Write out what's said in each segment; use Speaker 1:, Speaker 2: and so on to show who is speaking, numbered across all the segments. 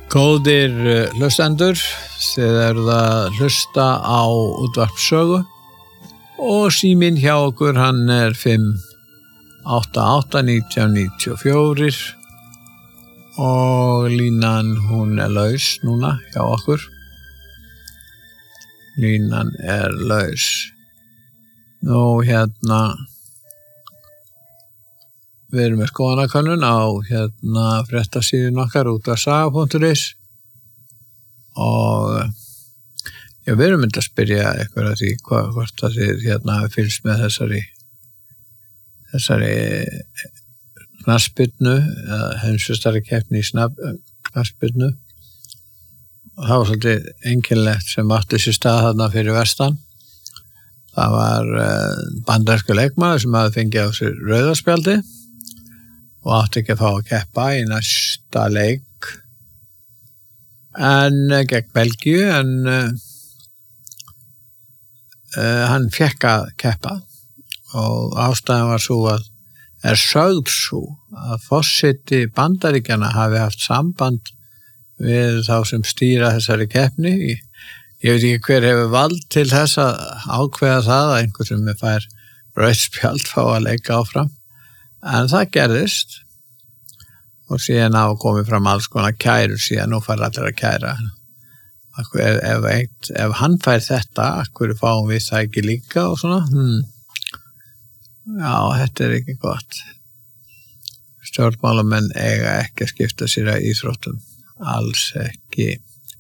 Speaker 1: Góðir hlustendur, þið eruð að hlusta á útvarp Sögu og síminn hjá okkur hann er 588-1994 og línan hún er laus núna hjá okkur. Línan er laus. Nú við erum með skoðanakönnun á fréttasíðun okkar útvarpssaga.is og við erum myndið að spyrja ykkur að því hvort að þið hafi fylgst með þessari knattspyrnu eða heimsmeistara keppni í knattspyrnu. Það var svolítið einkennilegt sem átti sér stað þarna fyrir vestan. Það var bandarískur leikmaður sem hafði fengið á sér rauðaspjaldi og átti ekki að fá að keppa í næsta leik gegn Belgíu en hann fékk að keppa og ástæðan var svo sögð svo að forseti Bandaríkjanna hafi haft samband við þá sem stýra þessari keppni. Ég veit ekki hver hefur vald til þess að ákveða það að einhver sem fær rautt spjald fá að leika áfram. En það gerðist og síðan hafa komið fram alls konar kærur síðan og fær allir að kæra. Ef hann fær þetta, hverju fáum við það ekki líka og svona? Já, þetta er ekki gott. Stjórnmálamenn eiga ekki að skipta sér að íþróttum. Alls ekki.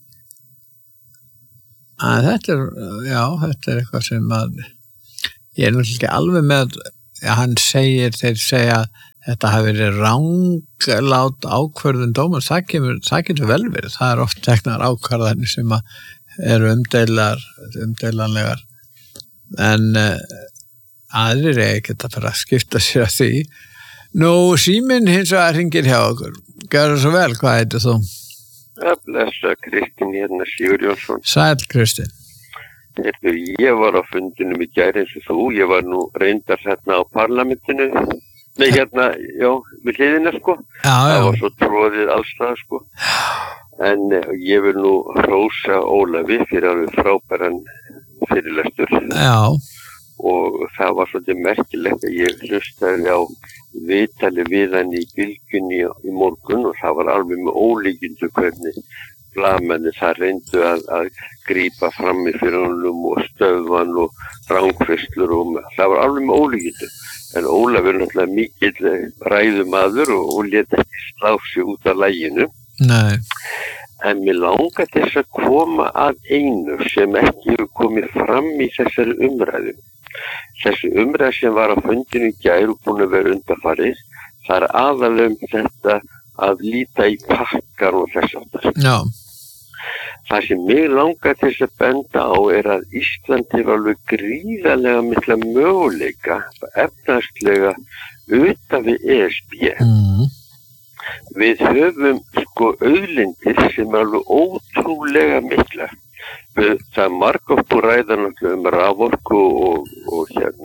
Speaker 1: En þetta er eitthvað sem að ég er náttúrulega ekki alveg með þeir segja að þetta hafi verið ranglát ákvörðun dómar, það getur vel verið, það er oft teknar ákvarðanir sem eru umdeilanlegar en aðrir er ekki að fara að skipta sér að því. Nú, síminn hins vegar hringir hjá okkur. Gjörðu svo vel, hvað heitir þú?
Speaker 2: Blessa Kristinn hérna Sigurjónsson.
Speaker 1: Sæll Kristinn.
Speaker 2: Ég var á fundinum í gær eins og þú, ég var nú reyndar hérna á parlamentinu, við hliðina sko. Það var svo tróðið allstað sko. En ég vil nú hrósa Ólafi fyrir alveg frábæran fyrirlestur.
Speaker 1: Já.
Speaker 2: Og það var svolítið merkilegt að ég hlustaði á viðtali við hann í Bylgjunni í morgun og það var alveg með ólíkindu hvernig blaðmenni það reyndu að grípa fram í fyrir honum og stöðvan og rangfærslur og það var alveg með ólíkindu. En Ólafur er náttúrulega mikill ræðumaður og lét ekki slá sig út af laginu.
Speaker 1: Nei.
Speaker 2: En mér langar þess að koma að einu sem ekki hefur komið fram í þessari umræðu. Þessi umræða sem var á fundinu í gær og búin að vera undanfarið, það er aðalega þetta að líta í pakkar og þess aftar.
Speaker 1: Já.
Speaker 2: Það sem mig langar til þess að benda á er að Ísland hefur alveg gríðarlega mikla möguleika, efnahagslega utan við ESB. Við höfum auðlindir sem er alveg ótrúlega mikla. Það er margoft og ræðan raforku og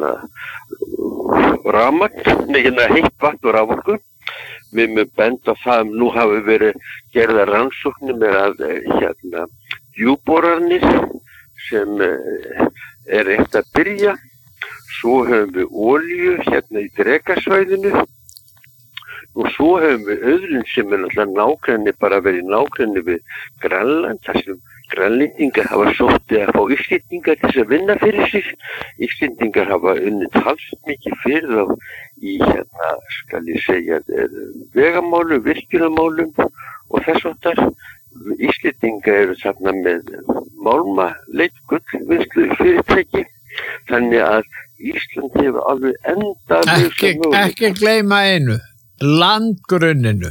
Speaker 2: rafmagn, heitt vatn og raforku. Við mögum benda á það nú hafi verið gerða rannsóknir með að djúpborarnir sem er eitt að byrja. Svo höfum við olíu í Drekasvæðinu og svo höfum við auðlind sem er náttúrulega bara verið nágrenni við Grænland, þar sem Grænlendingar hafa sóttið að fá Íslendingar til að vinna fyrir sig. Íslendingar hafa unnið talsvert mikið fyrir þá í skal ég segja vegamálum, virkjunarmálum og þess vegna Íslendingar eru þarna með málmaleit gullvinnslu fyrirtæki. Þannig að Ísland hefur alveg endalausar möguleika. Ekki
Speaker 1: gleyma einu. Landgrunninu.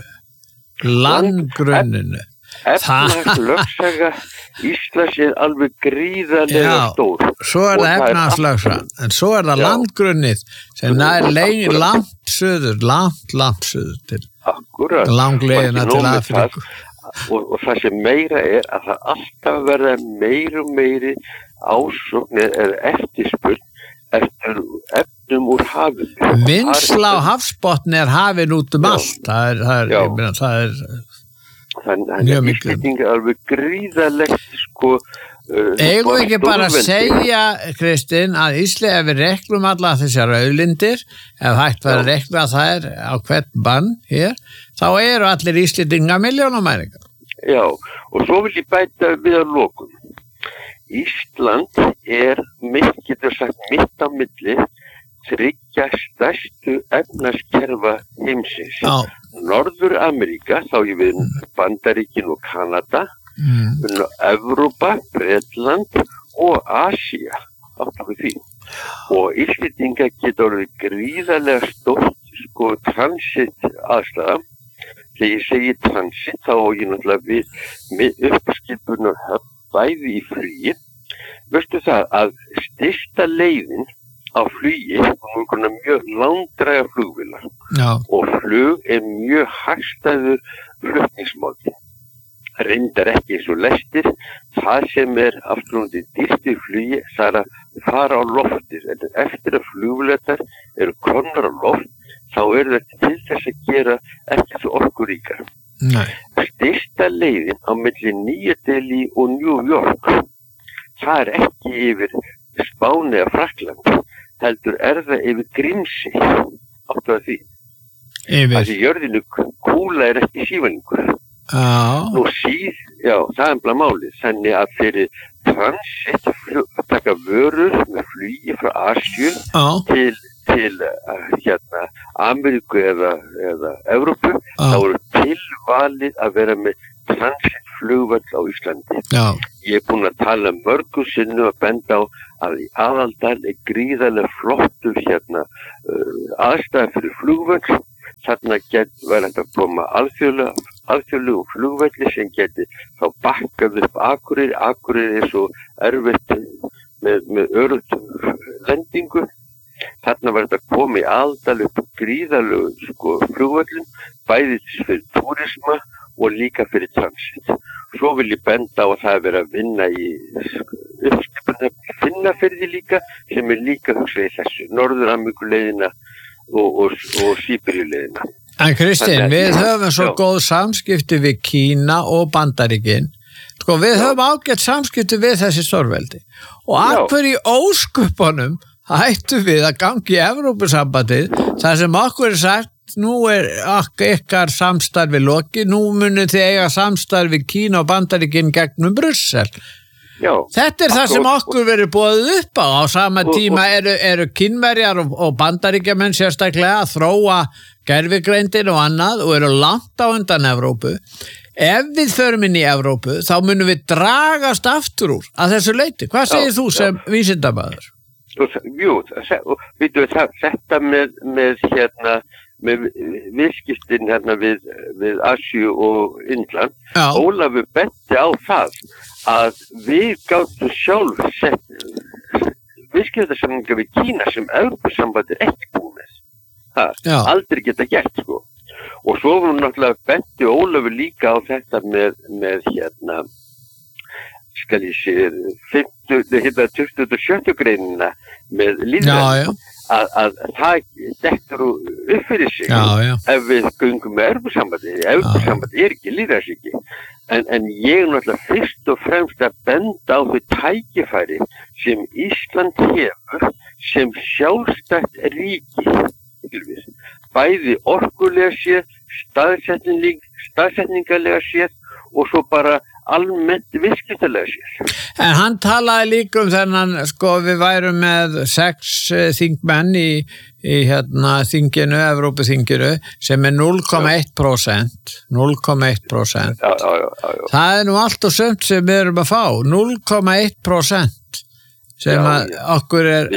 Speaker 2: Efnahagslögsaga Íslands er alveg gríðarlega stór.
Speaker 1: Svo er það efnahagslögsagan, en svo er það landgrunnið sem er langt suður til langleiðina til Afríku.
Speaker 2: Og það sem meira er að það alltaf verða meiri og meiri ásóknir eða eftirspurn eftir efnum úr hafinu.
Speaker 1: Vinnsla á hafsbotni er hafin út allt. Það er
Speaker 2: þannig að Íslendingar alveg gríðalegt sko
Speaker 1: eigum við ekki bara að segja, Kristinn, að Ísland ef við reklum alla þessar auðlindir, ef hægt var að rekla þær á hvern mann hér, þá eru allir Íslendingar milljónamæringar.
Speaker 2: Já, og svo vil ég bæta við að lokum. Ísland getur sagt mitt á milli, þriggja stærstu efnahagskerfa heimsins. Norður-Ameríka, þá ég við Bandaríkin og Kanada, Evrópa, Bretland og Asía, áttu við því. Og Íslendingar geta orðið gríðarlega stórt sko transit aðstæða. Þegar ég segi transit, þá á ég náttúrulega við uppskipunar höfn bæði í flugi. Veistu það að stysta leiðin á flugi er mjög langdræga flugvélar og flug er mjög hagstæður flutningamáti. Reyndar ekki eins og lestir, það sem er afturlóndið dýrt í flugi, það er að fara á loftir. En eftir að flugvélar eru komnar á loft, þá eru þetta til þess að gera ekki svo orkuríkar. Stysta leiðin á milli Nýja Delí og New York, það er ekki yfir Spáni eða Frakkland, heldur það yfir Grímsey, áttu að því. Þessi jörðinu kúla er ekki sívaningur. Nú það er bara málið, þannig að fyrir transit að taka vörur með flugi frá Asíu til Ameríku eða Evrópu, þá eru tilvalið að vera með transitflugvöll á Íslandi. Ég er búinn að tala mörgum sinnum að benda á að í Aðaldal er gríðarlega flottur aðstæða fyrir flugvöll. Þarna var þetta að koma alþjóðlegu flugvelli sem geti þá bakkað upp Akureyri. Akureyri er svo erfitt með öruggt lendingu. Þarna var þetta að koma í Aðaldal upp gríðarlegu flugvellin, bæði fyrir túrisma og líka fyrir transit. Svo vil ég benda á að það er verið að vinna í uppskipunarhöfn Finnafirði líka, sem er líka hugsað í þessu, Norður-Ameríkuleiðina og Síberíuleiðina.
Speaker 1: En Kristinn, við höfum svo góð samskipti við Kína og Bandaríkin. Sko, við höfum ágætt samskipti við þessi stórveldi. Og af hverju ósköpunum hættum við að gangi í Evrópusambandið, þar sem okkur er sagt, nú er ykkar samstarfi lokið, nú munið þið eiga samstarfi Kína og Bandaríkin gegnum Brussel. Þetta er það sem okkur verið boðið upp á sama tíma eru Kínverjar og Bandaríkjamenn sérstaklega að þróa gervigreindin og annað og eru langt á undan Evrópu. Ef við förum inn í Evrópu, þá munum við dragast aftur úr að þessu leyti. Hvað segir þú sem vísindamaður?
Speaker 2: Jú, þetta með viðskiptin við Asíu og Indland, Ólafur benti á það að við gátum sjálf viðskiptasamninga við Kína sem Evrópusambandið er ekki búið með. Aldrei geta gert sko. Og svo var náttúrulega benti Ólafur líka á þetta með skal ég segja 27. greinina með lýðræði. Að það dettur upp fyrir sig ef við göngum með Evrópusambandið. Evrópusambandið er ekki lýðræðisríki. En ég er náttúrulega fyrst og fremst að benda á þau tækifæri sem Ísland hefur sem sjálfstætt ríki. Bæði orkulega séð, staðsetningarlega séð og svo bara almennt viðskiptalega séð.
Speaker 1: En hann talaði líka þennan, við værum með 6 þingmenn í þinginu, Evrópuþinginu, sem er 0,1%. 0,1%. Það er nú allt og sumt sem við erum að fá. 0,1% sem að okkur er...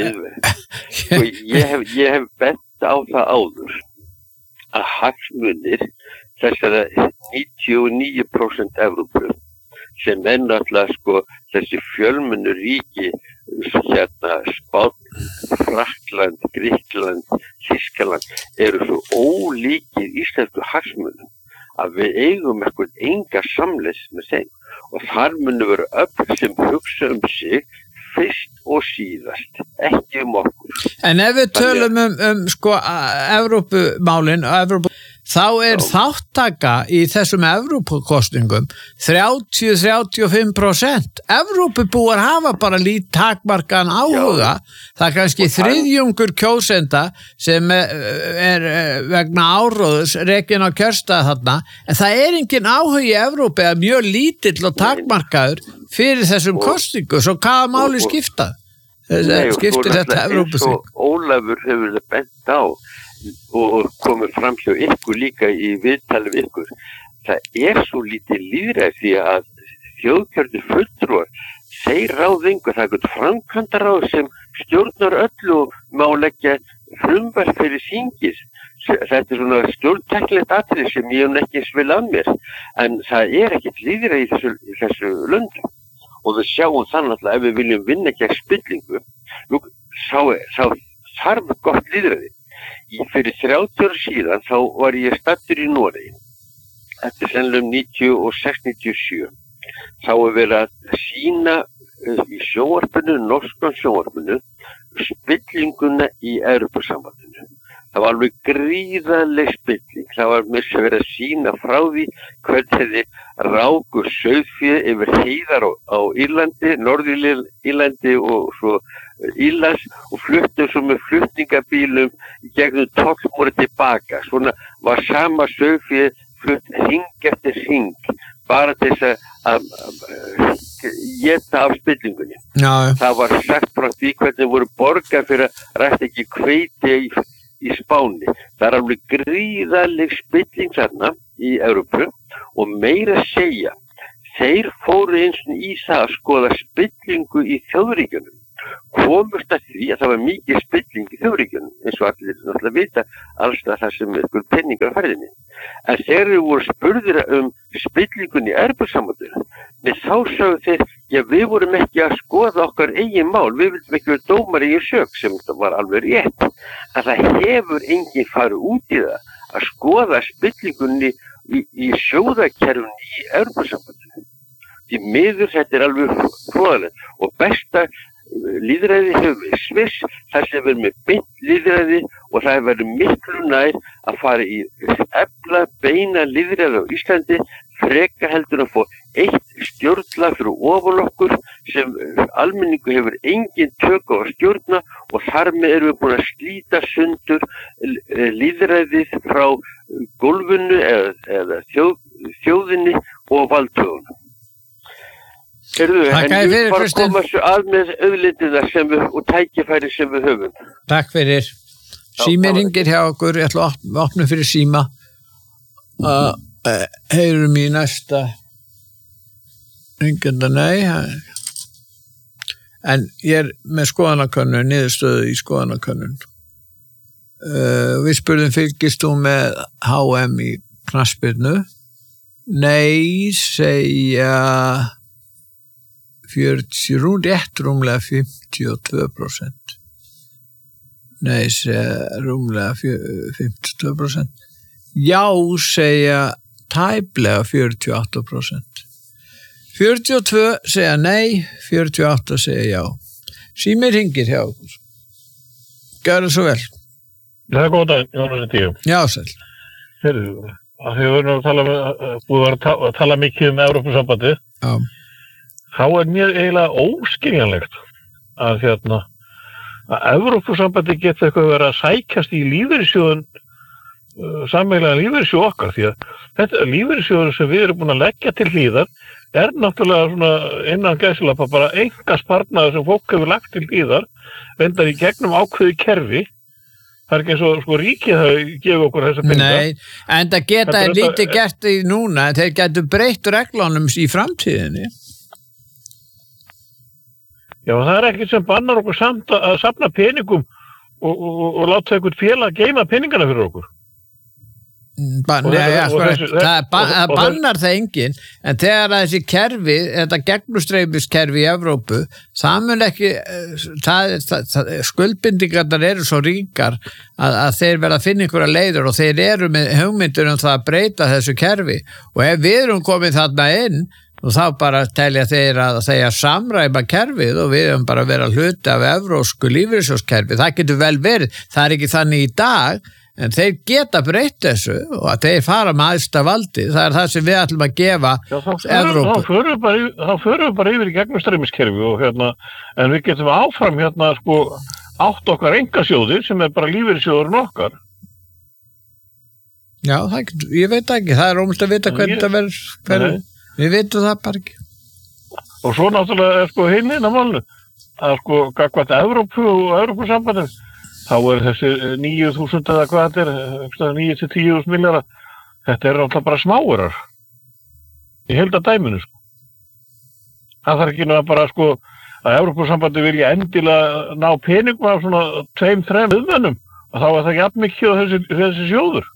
Speaker 2: Ég hef bent á það áður að hagsmunir þessara 99% Evrópu sem er náttúrulega þessi fjölmennu ríki Spánn, Frakkland, Grikkland, Þýskaland eru svo ólíkir íslensku hagsmunum að við eigum enga samleið með þeim og þar munu vera öll sem hugsa sig fyrst og síðast, ekki okkur.
Speaker 1: En ef við tölum Evrópumálin, þá þáttaka í þessum Evrópukosningum 30-35%. Evrópubúar hafa bara takmarkaðan áhuga. Það kannski þriðjungur kjósenda sem vegna áróðus rekin á kjörstað þarna, en það engin áhugi í Evrópu eða mjög lítill og takmarkaður fyrir þessum kosningu, svo hvaða máli skipta? Skiptir þetta Evrópusing?
Speaker 2: Ólafur hefur það bent á og komið fram hjá ykkur líka í viðtali við ykkur. Það svo lítið lýðræði því að þjóðkjörnir fulltrúar þeir ráðingu, það framkvæmdaráð sem stjórnar öllu og má leggja frumvarp fyrir þingið. Þetta svona stjórntæklegt atriði sem ég ekki vil að mér, en það ekkert lýðræði í þessu löndum. Og við sjáum þannig að ef við viljum vinna gegn spillingu, þá þarf gott lýðræði. Fyrir 30 ára síðan þá var ég staddur í Noregi. Þetta sennilega 96-97. Þá verið að sýna í sjónvarpinu, norskan sjónvarpinu, spillinguna í Evrópusambandinu. Það var alveg gríðarleg spilling. Það var mér sem verið að sýna frá því hvernig ráku sauðfé yfir heiðar á Írlandi, Norður-Írlandi og svo Írlands og fluttum svo með flutningabílum gegnum tollmúra tilbaka. Svona var sama sauðfé flutt hring eftir hring, bara til þess að éta af spillingunni.
Speaker 1: Já.
Speaker 2: Það var sagt frá því hvernig voru borgað fyrir að ræsta ekki hveiti í Spáni. Það alveg gríðarleg spilling þarna í Evrópu og meira að segja, þeir fóru eins og í það að skoða spillingu í þjóðríkjunum. Komust að því að það var mikið spilling í þjóðríkjunum, eins og allir náttúrulega vita alls það sem penningar á ferðinni. En þegar við voru spurðir spillingun í Evrópusambandinu, þá sögðu þeir, við vorum ekki að skoða okkar eigin mál, við vildum ekki vera dómar í sök, sem það var alveg rétt. En það hefur enginn farið út í það að skoða spillingunni í sjóðakerfunni í Evrópusambandinu. Því miður þetta alveg fróðalegt og besta lýðræði hefur við Sviss, þar sem verður með beint lýðræði og það verður miklu nær að fara í efla beina lýðræði á Íslandi, frekar heldur að fá eitt stjórnlag fyrir ofan okkur sem almenningu hefur engin tök á að stjórna og þar með erum við búin að slíta sundur lýðræðið frá gólfinu eða þjóðinni og valdhöfunum. En við bara koma svo að með auðlindirnar og tækifæri sem við höfum.
Speaker 1: Takk fyrir. Sími ringir hjá okkur, ég ætla að opna fyrir síma. Heyrum í næsta ringenda, nei. En ég með skoðanakönnun, niðurstöðu í skoðanakönnun. Við spurðum, fylgist þú með HM í knattspyrnu? Nei, segja 40, rúmlega 52%. Nei, segja rúmlega 52%. Já, segja tæplega 48%. 42 segja nei, 48 segja já. Sími ringir hjá okkur. Gjörðu svo vel.
Speaker 3: Það er góð dag, Jónas Tíu.
Speaker 1: Já, sæl.
Speaker 3: Heyrðu, að þið verðum búið að tala mikið um Evrópusambandið.
Speaker 1: Já.
Speaker 3: Þá mér eiginlega óskiljanlegt að Evrópusambandið geti eitthvað verið að sækjast í lífeyrissjóðun, sameiginlega lífeyrissjóð okkar, því að þetta lífeyrissjóður sem við erum búin að leggja til hlíðar náttúrulega svona innan gæsalappa bara einkasparnaður sem fólk hefur lagt til hlíðar, vendar í gegnum ákveði kerfi. Það ekki eins og ríkið hafi gefið okkur þessa peninga.
Speaker 1: Nei, en það geta lítið gert í núna, þeir getur breytt reglunum í framtíðinni.
Speaker 3: Já, það ekkert sem bannar okkur samt að safna peningum og láta einhvern félag geyma peningana fyrir okkur.
Speaker 1: Það bannar það enginn, en þegar þessi kerfi, þetta gegnumstreymiskerfi í Evrópu, það mun ekki, skuldbindingarnar eru svo ríkar að þeir verða að finna einhverja leiður og þeir eru með hugmyndir það að breyta þessu kerfi og ef við erum komið þarna inn og þá bara telja þeir að samræma kerfið og við erum bara að vera hluti af evrópsku lífeyrissjóðskerfi, það getur vel verið, það er ekki þannig í dag. en þeir geta breytt þessu og að þeir fara með æðsta valdi, það það sem við ætlum að gefa Evrópu.
Speaker 3: Þá förum við bara yfir í gegnumstreymiskerfi og en við getum áfram átt okkar einkasjóðir sem bara lífeyrissjóðurinn okkar.
Speaker 1: Já, ég veit ekki, það ómögulegt að vita hvernig það verður, við vitum það bara ekki.
Speaker 3: Og svo náttúrulega hinn á málnu, að gagnvart Evrópu og Evrópusambandið, þá þessi 9.000 eða hvað þetta 9-10.000 milljarðar, þetta náttúrulega bara smáurar í heildardæminu. Það þarf ekki bara að Evrópusambandið vilja endilega ná peningum af svona 2-3 viðmönnum, og þá það ekki jafnmikið á þessi sjóður.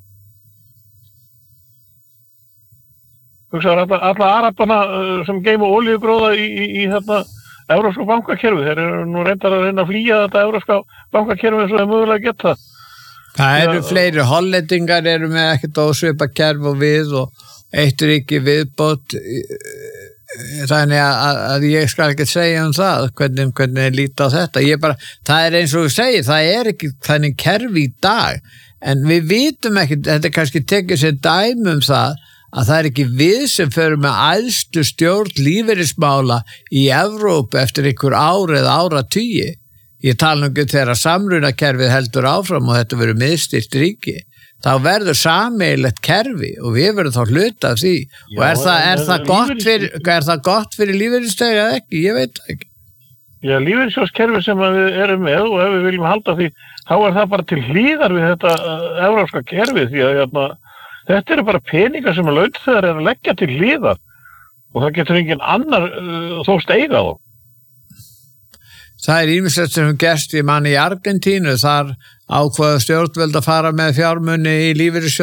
Speaker 3: Hugsaður alla arabana sem geima olíugróða í evrópska bankakerfi, þeir eru nú reyndar að reyna að flýja þetta evrópska bankakerfi eins og þeir mögulega geta.
Speaker 1: Það eru fleiri, hollendingar eru með ekkert ósvipa kerfi og við og eitt ríki viðbót, þannig að ég skal ekki segja það, hvernig líta á þetta. Það eins og þú segir, það ekki þannig kerfi í dag, en við vitum ekki, þetta kannski tekið sér dæmi það, að það ekki við sem förum með æðstu stjórn lífeyrismála í Evrópu eftir einhver ár eða áratugi. Ég tala um þegar samrunakerfið heldur áfram og þetta verður miðstýrt ríki. Þá verður sameiginlegt kerfi og við verðum þá hluta af því. Já, og er það gott fyrir lífeyrisþega eða ekki? Ég veit ekki.
Speaker 3: Já, lífeyrissjóðskerfi sem við erum með og ef við viljum halda því, þá það bara til hlýðar við þetta evrópska kerfi því að þetta eru bara peningar sem launþegar að leggja til hliðar og það getur engin annar þóst eiga þá.
Speaker 1: Það ýmislegt sem gerst í Argentínu, þar ákvaða stjórnvöld að fara með fjármuni í lífeyrissjóð